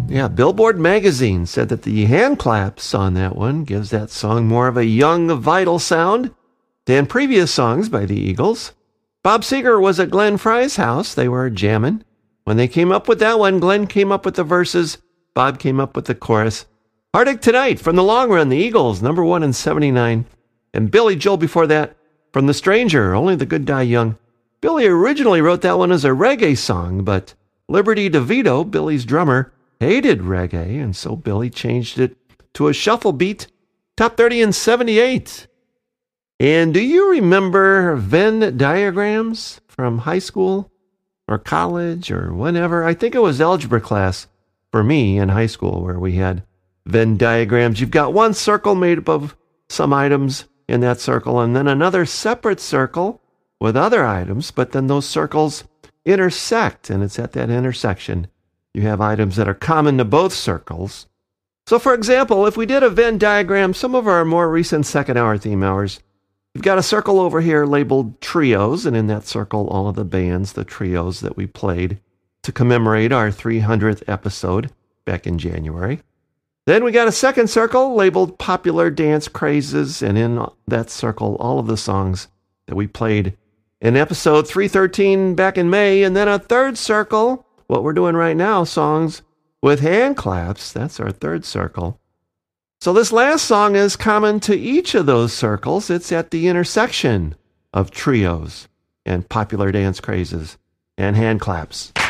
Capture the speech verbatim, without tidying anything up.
Yeah, Billboard magazine said that the hand claps on that one gives that song more of a young, vital sound than previous songs by the Eagles. Bob Seger was at Glenn Fry's house. They were jamming. When they came up with that one, Glenn came up with the verses. Bob came up with the chorus. Heartache Tonight from The Long Run, the Eagles, number one in seventy-nine. And Billy Joel before that, from The Stranger, Only the Good Die Young. Billy originally wrote that one as a reggae song, but Liberty DeVito, Billy's drummer, hated reggae, and so Billy changed it to a shuffle beat. Top thirty in seventy-eight. And do you remember Venn diagrams from high school or college or whenever? I think it was algebra class for me in high school where we had Venn diagrams. You've got one circle made up of some items in that circle and then another separate circle with other items, but then those circles intersect, and it's at that intersection you have items that are common to both circles. So for example, if we did a Venn diagram, some of our more recent second hour theme hours, we've got a circle over here labeled trios, and in that circle all of the bands, the trios that we played to commemorate our three hundredth episode back in January. Then we got a second circle labeled popular dance crazes, and in that circle all of the songs that we played in episode three thirteen back in May. And then a third circle, what we're doing right now, songs with hand claps. That's our third circle. So this last song is common to each of those circles. It's at the intersection of trios and popular dance crazes and hand claps.